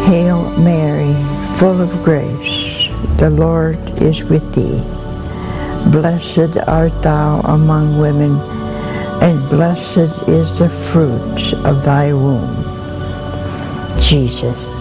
Hail Mary, full of grace, the Lord is with thee. Blessed art thou among women, and blessed is the fruit of thy womb, Jesus.